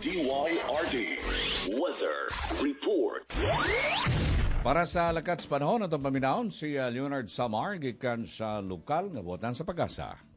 DYRD Weather Report. Para sa lakat sa panahon atong paminaon, si Leonard Samar gikan sa lokal nga Botan sa Pag-asa.